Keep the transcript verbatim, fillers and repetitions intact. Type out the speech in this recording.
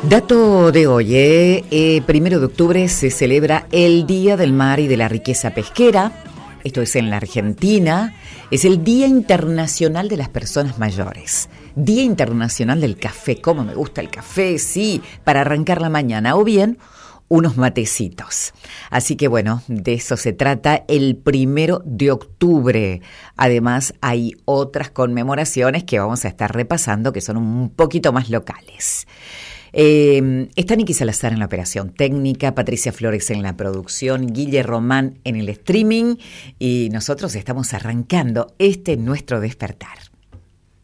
Dato de hoy, eh, eh, primero de octubre se celebra el Día del Mar y de la Riqueza Pesquera. Esto es en la Argentina. Es el Día Internacional de las Personas Mayores. Día Internacional del Café. ¿Cómo me gusta el café? Sí, para arrancar la mañana. O bien, unos matecitos. Así que bueno, de eso se trata el primero de octubre. Además, hay otras conmemoraciones que vamos a estar repasando que son un poquito más locales. Eh, está Niki Salazar en la operación técnica, Patricia Flores en la producción, Guille Román en el streaming y nosotros estamos arrancando este nuestro despertar.